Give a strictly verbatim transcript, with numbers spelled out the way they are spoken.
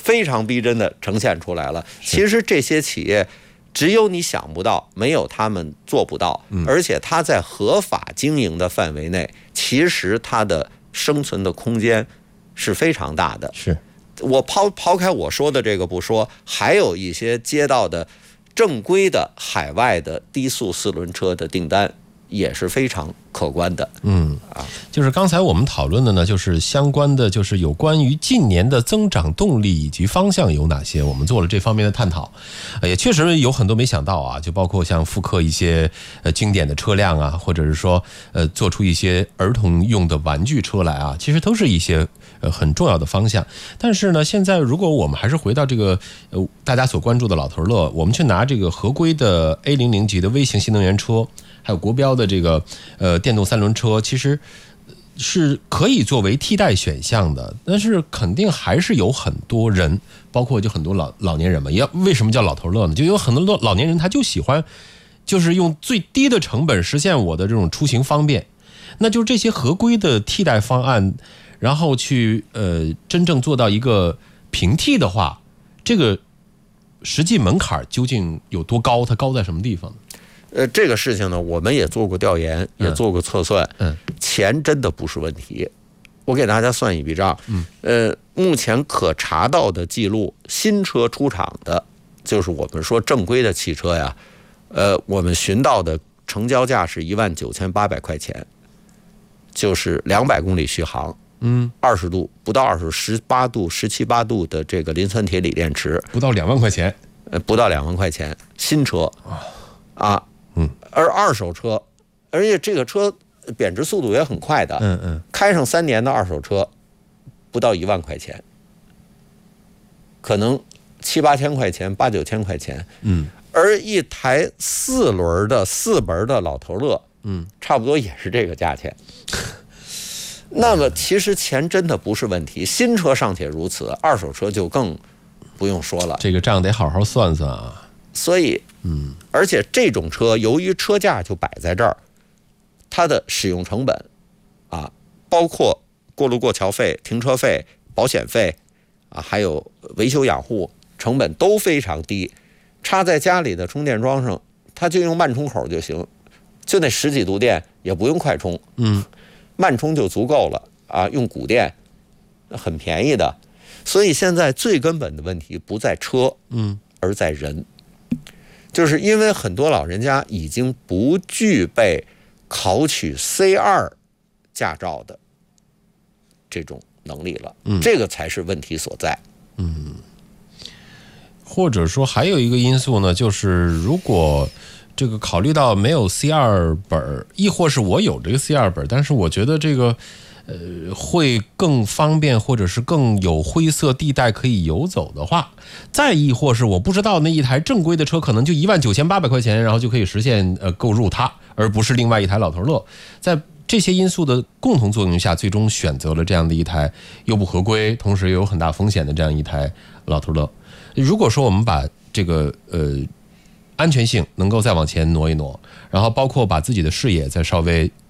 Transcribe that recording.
非常逼真的呈现出来了。其实这些企业只有你想不到，没有他们做不到，而且它在合法经营的范围内，其实它的生存的空间是非常大的。 是我抛抛开我说的这个不说，还有一些接到的正规的海外的低速四轮车的订单也是非常可观的。 嗯啊，就是刚才我们讨论的呢，就是相关的，就是有关于近年的增长动力以及方向有哪些，我们做了这方面的探讨。也确实有很多没想到啊，就包括像复刻一些呃经典的车辆啊，或者是说呃做出一些儿童用的玩具车来啊，其实都是一些呃很重要的方向。但是呢，现在如果我们还是回到这个呃大家所关注的老头乐，我们去拿这个合规的 A 零零 级的微型新能源车，还有国标的这个呃电动三轮车，其实是可以作为替代选项的，但是肯定还是有很多人，包括就很多老老年人嘛，也为什么叫老头乐呢？就有很多老年人他就喜欢，就是用最低的成本实现我的这种出行方便。那就这些合规的替代方案，然后去呃真正做到一个平替的话，这个实际门槛究竟有多高？它高在什么地方呢？ 呃，这个事情呢，我们也做过调研，也做过测算，嗯，钱真的不是问题。我给大家算一笔账，嗯，呃，目前可查到的记录，新车出厂的，就是我们说正规的汽车呀，呃，我们寻到的成交价是一万九千八百块钱，就是两百公里续航，嗯，二十度不到二十，十八度、十七八度的这个磷酸铁锂电池， 不到两万块钱， 呃，不到两万块钱，新车，啊。嗯，而二手车，而且这个车贬值速度也很快的，嗯嗯，开上三年的二手车，不到一万块钱，可能七八千块钱、八九千块钱，嗯，而一台四轮的四门的老头乐，嗯，差不多也是这个价钱。那么其实钱真的不是问题，新车尚且如此，二手车就更不用说了。 这个账得好好算算啊。 所以，嗯，而且这种车由于车价就摆在这儿，它的使用成本，啊，包括过路过桥费、停车费、保险费，啊，还有维修养护成本都非常低。插在家里的充电桩上，它就用慢充口就行，就那十几度电也不用快充，嗯，慢充就足够了啊，用骨电很便宜的。所以现在最根本的问题不在车，嗯，而在人。就是因为很多老人家已经不具备考取 C 二 驾照的这种能力了，嗯，这个才是问题所在。 嗯，或者说还有一个因素呢，就是如果这个考虑到没有 C 二 本，亦或是我有这个 C 二 本，但是我觉得这个呃，会更方便，或者是更有灰色地带可以游走的话，再亦或是我不知道那一台正规的车可能就一万九千八百块钱，然后就可以实现呃购入它，而不是另外一台老头乐。在这些因素的共同作用下，最终选择了这样的一台又不合规，同时又有很大风险的这样一台老头乐。如果说我们把这个呃安全性能够再往前挪一挪，然后包括把自己的视野再稍微